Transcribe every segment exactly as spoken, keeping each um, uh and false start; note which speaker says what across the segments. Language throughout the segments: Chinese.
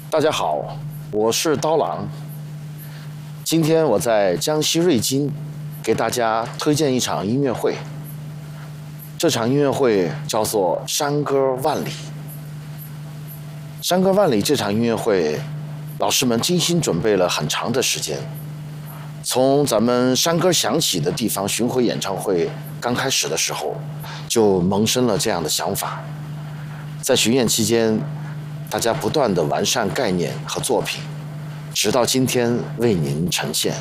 Speaker 1: 大家好，我是刀郎。今天我在江西瑞金给大家推荐一场音乐会。这场音乐会叫做《山歌万里》。《山歌万里》这场音乐会，老师们精心准备了很长的时间。从咱们山歌响起的地方巡回演唱会刚开始的时候，就萌生了这样的想法。在巡演期间，大家不断地完善概念和作品，直到今天为您呈现。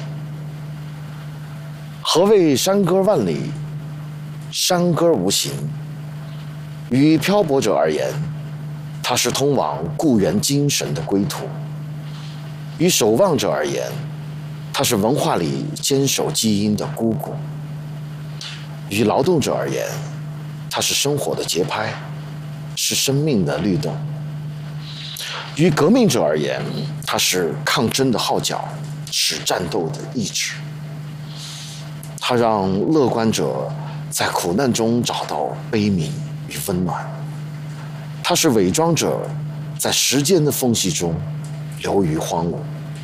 Speaker 1: 何谓山歌万里？山歌无形，于漂泊者而言，它是通往故园精神的归途；于守望者而言，它是文化里坚守基因的姑姑；于劳动者而言，它是生活的节拍，是生命的律动；于革命者而言，它是抗争的号角，是战斗的意志。它让乐观者在苦难中找到悲悯与温暖，它是伪装者在时间的缝隙中流于荒芜。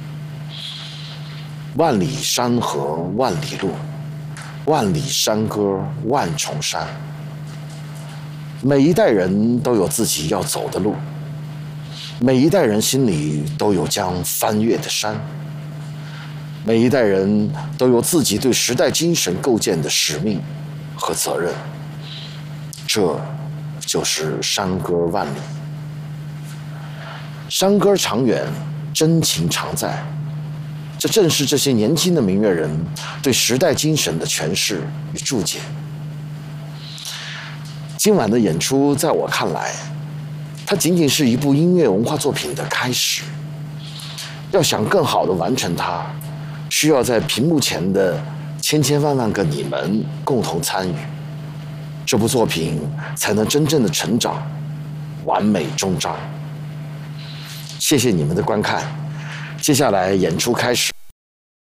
Speaker 1: 万里山河万里路，万里山歌万重山。每一代人都有自己要走的路，每一代人心里都有将翻越的山，每一代人都有自己对时代精神构建的使命和责任。这就是山歌万里。山歌长远，真情常在。这正是这些年轻的民乐人对时代精神的诠释与注解。今晚的演出，在我看来，它仅仅是一部音乐文化作品的开始。要想更好地完成它，需要在屏幕前的千千万万个你们共同参与，这部作品才能真正的成长，完美终章。谢谢你们的观看，接下来演出开始。